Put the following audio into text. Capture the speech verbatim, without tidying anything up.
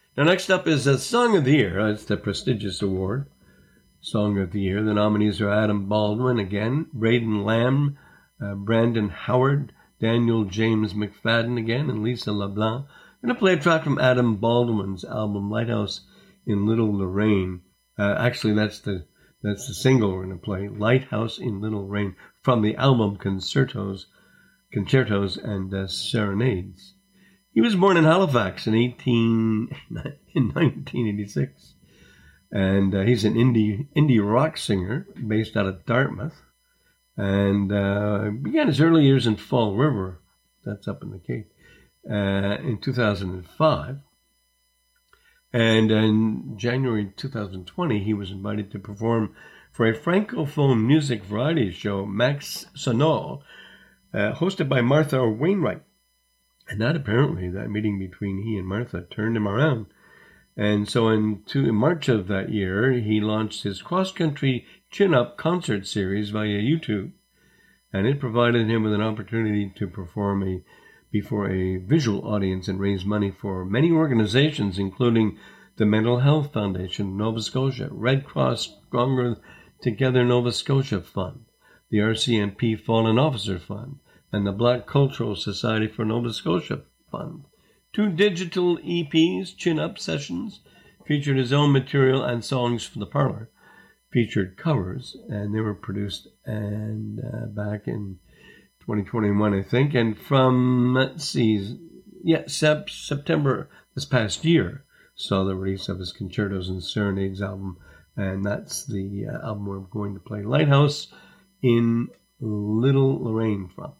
Now, next up is a Song of the Year. It's the prestigious award, Song of the Year. The nominees are Adam Baldwin again, Braden Lamb, uh, Brandon Howard, Daniel James McFadden again, and Lisa LeBlanc. I'm going to play a track from Adam Baldwin's album Lighthouse in Little Lorraine. Uh, actually, that's the that's the single we're going to play, Lighthouse in Little Rain, from the album Concertos, Concertos and uh, Serenades. He was born in Halifax in eighteen in nineteen eighty-six, and uh, he's an indie indie rock singer based out of Dartmouth, and uh, began his early years in Fall River, that's up in the Cape, uh, in two thousand five. And in January two thousand twenty, he was invited to perform for a Francophone music variety show, Max Sonore, uh, hosted by Martha Wainwright. And that apparently, that meeting between he and Martha turned him around. And so in, two, in March of that year, he launched his cross-country chin-up concert series via YouTube. And it provided him with an opportunity to perform a before a visual audience and raise money for many organizations, including the Mental Health Foundation of Nova Scotia, Red Cross Stronger Together Nova Scotia Fund, the R C M P Fallen Officer Fund, and the Black Cultural Society for Nova Scotia Fund. Two digital E Ps, chin-up sessions, featured his own material and songs from the parlor, featured covers, and they were produced and uh, back in twenty twenty-one, I think, and from, let's see, yeah, sep- September this past year, saw the release of his Concertos and Serenades album, and that's the uh, album we're going to play Lighthouse in Little Lorraine from.